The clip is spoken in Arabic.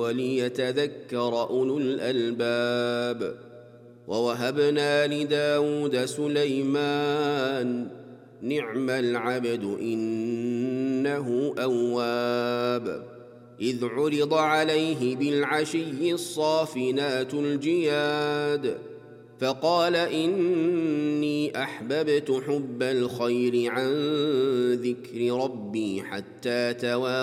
وليتذكر أولو الألباب. ووهبنا لداود سليمان نعم العبد إنه أواب. إذ عرض عليه بالعشي الصافنات الجياد فقال إني أحببت حب الخير عن ذكر ربي حتى توارى